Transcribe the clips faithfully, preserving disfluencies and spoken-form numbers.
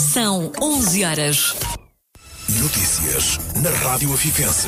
São onze horas. Notícias na Rádio Afifense.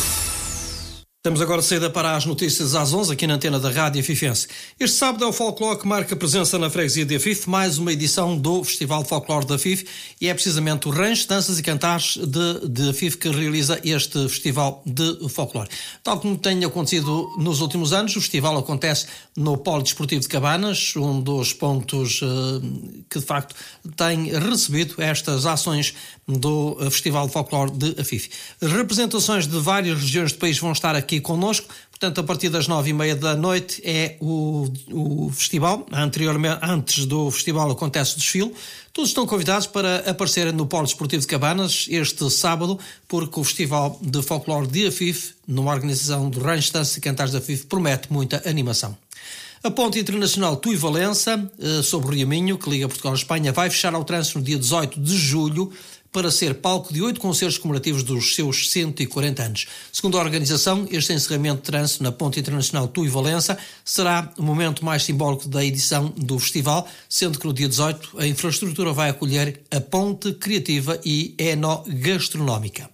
Estamos agora de saída para as notícias às onze, aqui na antena da Rádio Afifense. Este sábado é o folclore que marca presença na freguesia de Afife, mais uma edição do Festival de Folclore de Afife, e é precisamente o Rancho, Danças e Cantares de, de Afife que realiza este Festival de Folclore. Tal como tem acontecido nos últimos anos, o festival acontece no Polo Desportivo de Cabanas, um dos pontos uh, que de facto tem recebido estas ações do Festival de Folclore de Afife. Representações de várias regiões do país vão estar aqui connosco, portanto a partir das nove e meia da noite é o, o festival. Anteriormente, antes do festival acontece o desfile. Todos estão convidados para aparecerem no Polo Desportivo de Cabanas este sábado, porque o Festival de Folclore de Afife, numa organização do Rancho, Danças e Cantares de Afife, promete muita animação. A ponte internacional Tui-Valença, sobre o Rio Minho, que liga Portugal à Espanha, vai fechar ao trânsito no dia dezoito de julho, para ser palco de oito concertos comemorativos dos seus cento e quarenta anos. Segundo a organização, este encerramento de trânsito na ponte internacional Tui-Valença será o momento mais simbólico da edição do festival, sendo que no dia dezoito a infraestrutura vai acolher a ponte criativa e enogastronómica.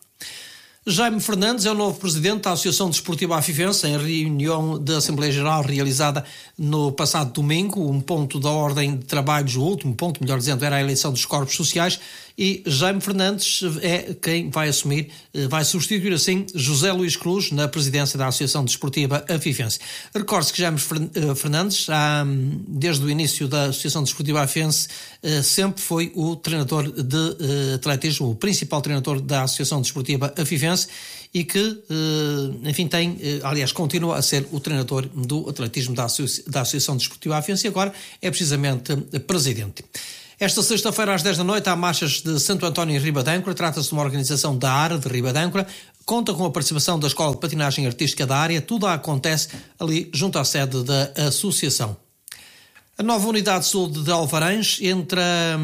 Jaime Fernandes é o novo presidente da Associação Desportiva Afifense, em reunião da Assembleia Geral realizada no passado domingo. Um ponto da ordem de trabalhos, o último ponto, melhor dizendo, era a eleição dos corpos sociais, e Jaime Fernandes é quem vai assumir, vai substituir assim José Luís Cruz na presidência da Associação Desportiva Afifense. Recorde-se que Jaime Fernandes, desde o início da Associação Desportiva Afifense, sempre foi o treinador de atletismo, o principal treinador da Associação Desportiva Afifense, e que, enfim, tem, aliás, continua a ser o treinador do atletismo da, Associa- da Associação Desportiva Afifense e agora é precisamente presidente. Esta sexta-feira às dez da noite há marchas de Santo António em Ribadâncora. Trata-se de uma organização da ARA de Ribadâncora. Conta com a participação da Escola de Patinagem Artística da área. Tudo acontece ali junto à sede da associação. A nova unidade sul de Alvarães entra...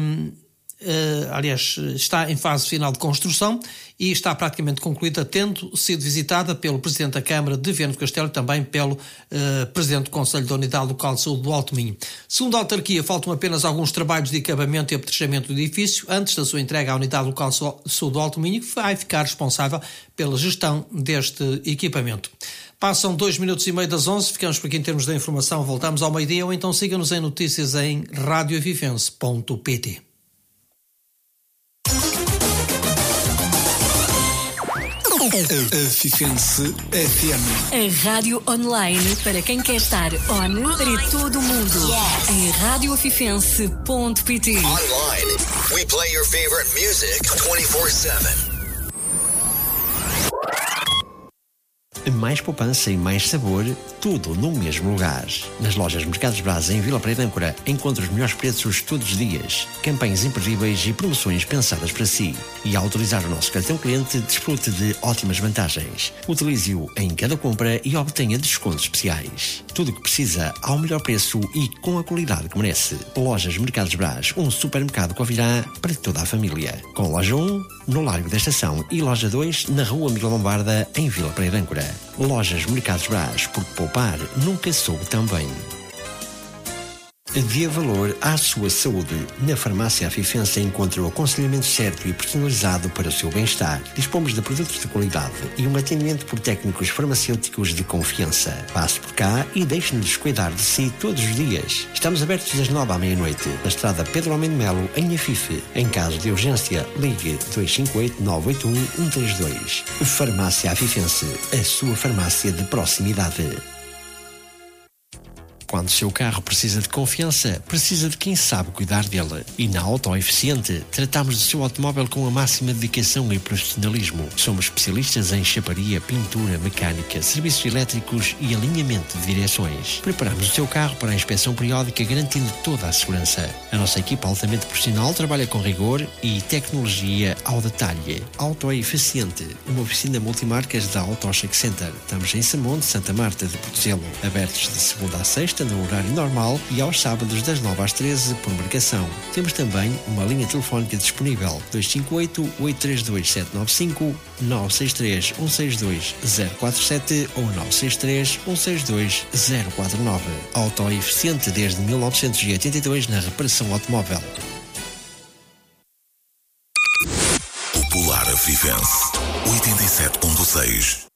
Uh, aliás, está em fase final de construção e está praticamente concluída, tendo sido visitada pelo Presidente da Câmara de Viana do Castelo e também pelo uh, Presidente do Conselho da Unidade Local de Saúde do Alto Minho. Segundo a autarquia, faltam apenas alguns trabalhos de acabamento e apetrechamento do edifício antes da sua entrega à Unidade Local de Saúde do Alto Minho, que vai ficar responsável pela gestão deste equipamento. Passam dois minutos e meio das onze, ficamos por aqui em termos da informação, voltamos ao meio-dia ou então siga-nos em notícias em rádio afifense ponto pt. Afifense F M. A rádio online para quem quer estar on para todo o mundo. Yes. Em rádio afifense ponto pt. Online, we play your favorite music twenty-four seven. Mais poupança e mais sabor, tudo no mesmo lugar. Nas lojas Mercados Braz em Vila Pereira de Âncora, encontra os melhores preços todos os dias, campanhas imperdíveis e promoções pensadas para si. E ao utilizar o nosso cartão cliente, desfrute de ótimas vantagens. Utilize-o em cada compra e obtenha descontos especiais. Tudo o que precisa ao melhor preço e com a qualidade que merece. Lojas Mercados Braz, um supermercado que ouvirá para toda a família. Com loja um, no Largo da Estação, e loja dois, na Rua Miguel Lombarda, em Vila Pereira de Âncora. Lojas Mercados Braz, porque poupar nunca soube tão bem. Dê valor à sua saúde. Na Farmácia Afifense encontra o aconselhamento certo e personalizado para o seu bem-estar. Dispomos de produtos de qualidade e um atendimento por técnicos farmacêuticos de confiança. Passe por cá e deixe-nos cuidar de si todos os dias. Estamos abertos das nove à meia-noite, na estrada Pedro Almeida Melo, em Afife. Em caso de urgência, ligue dois cinco oito, nove oito um, um três dois. Farmácia Afifense, a sua farmácia de proximidade. Quando o seu carro precisa de confiança, precisa de quem sabe cuidar dele. E na Auto Eficiente, tratamos do seu automóvel com a máxima dedicação e profissionalismo. Somos especialistas em chaparia, pintura, mecânica, serviços elétricos e alinhamento de direções. Preparamos o seu carro para a inspeção periódica, garantindo toda a segurança. A nossa equipa altamente profissional trabalha com rigor e tecnologia ao detalhe. Auto Eficiente, uma oficina multimarcas da Auto Check Center. Estamos em Samonte, Santa Marta de Portozelo. Abertos de segunda a sexta, no horário normal, e aos sábados das nove às treze por marcação. Temos também uma linha telefónica disponível dois cinco oito, oito três dois, sete nove cinco, nove seis três, um seis dois, zero quatro sete ou nove seis três, um seis dois, zero quatro nove. Auto Eficiente desde mil novecentos e oitenta e dois na reparação automóvel. Popular Afifense oitenta e sete ponto seis.